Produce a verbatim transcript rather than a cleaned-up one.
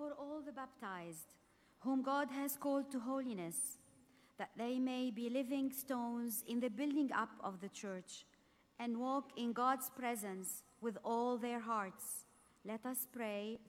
for all the baptized, whom God has called to holiness, that they may be living stones in the building up of the church, and walk in God's presence with all their hearts. Let us pray